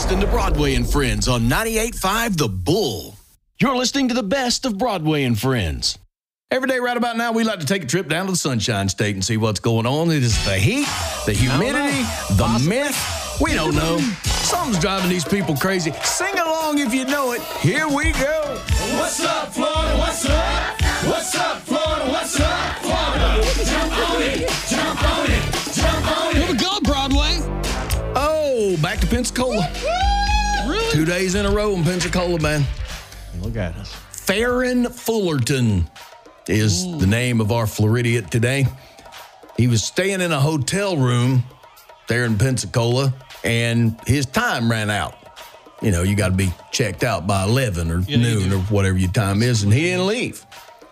listening to Broadway and Friends on 98.5 The Bull. You're listening to the best of Broadway and Friends. Every day right about now, we like to take a trip down to the Sunshine State and see what's going on. It is the heat, the humidity, the myth. We don't know. Something's driving these people crazy. Sing along if you know it. Here we go. What's up, Florida? What's up? What's up, Florida? What's up, Florida? Jump on it. Jump on it. Jump on it. Here we go, Broadway. Oh, back to Pensacola. Really? 2 days in a row in Pensacola, man. Look at us. Farron Fullerton is the name of our Floridian today. He was staying in a hotel room there in Pensacola, and his time ran out. You know, you got to be checked out by 11 or noon or whatever your time is, and he didn't leave.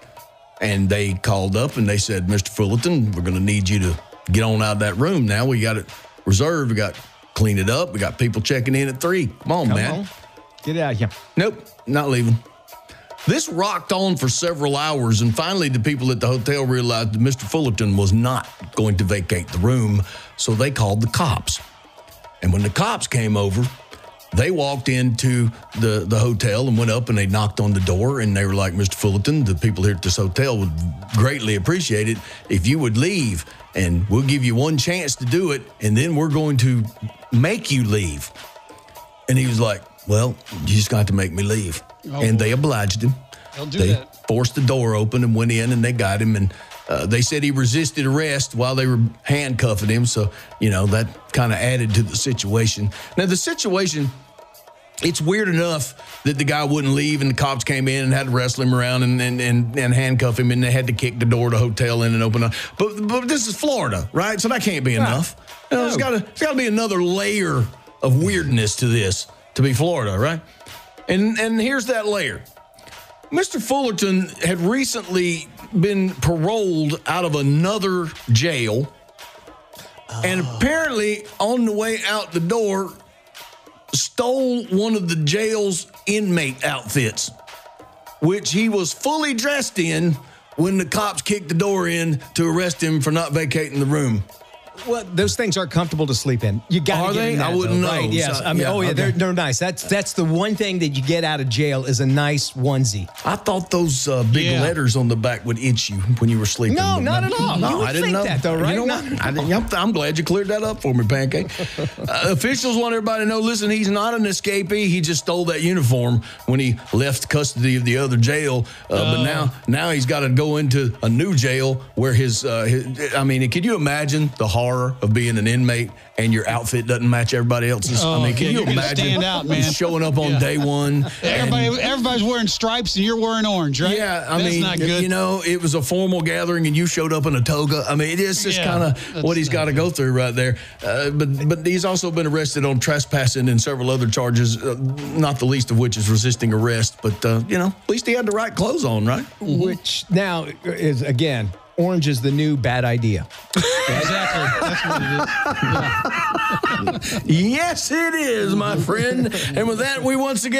And they called up and they said, Mr. Fullerton, we're going to need you to get on out of that room now. We got it reserved. We got to clean it up. We got people checking in at 3. Come on, man. Get out of here. Nope, not leaving. This rocked on for several hours, and finally the people at the hotel realized that Mr. Fullerton was not going to vacate the room, so they called the cops. And when the cops came over, they walked into the hotel and went up and they knocked on the door, and they were like, Mr. Fullerton, the people here at this hotel would greatly appreciate it if you would leave, and we'll give you one chance to do it, and then we're going to make you leave. And he was like, well, you just got to make me leave. And they obliged him. They forced the door open and went in, and they got him. And they said he resisted arrest while they were handcuffing him. So, you know, that kind of added to the situation. Now, the situation, it's weird enough that the guy wouldn't leave, and the cops came in and had to wrestle him around and handcuff him, and they had to kick the door to the hotel in and open up. But this is Florida, right? So that can't be enough. You know, there's got to be another layer of weirdness to this to be Florida, right? And here's that layer. Mr. Fullerton had recently been paroled out of another jail, and apparently on the way out the door, stole one of the jail's inmate outfits, which he was fully dressed in when the cops kicked the door in to arrest him for not vacating the room. Well, those things are comfortable to sleep in. You got to get in that, I wouldn't know. Right? Yes. So, I mean, they're nice. That's the one thing that you get out of jail is a nice onesie. I thought those big letters on the back would itch you when you were sleeping. No, not at all. No, You would I didn't think know that, though, right? You know what? I'm glad you cleared that up for me, Pancake. Officials want everybody to know, listen, he's not an escapee. He just stole that uniform when he left custody of the other jail. But now he's got to go into a new jail where his I mean, can you imagine the horror of being an inmate and your outfit doesn't match everybody else's? I mean, can you imagine stand out, man. showing up on day one? Everybody's wearing stripes and you're wearing orange, right? Yeah, I That's mean, not good. you know, it was a formal gathering and you showed up in a toga. I mean, it's just kind of what he's got to go through right there. But he's also been arrested on trespassing and several other charges, not the least of which is resisting arrest. But, you know, at least he had the right clothes on, right? Which now is, again, orange is the new bad idea. Exactly. That's what it is. Yeah. Yes, it is, my friend. And with that, we once again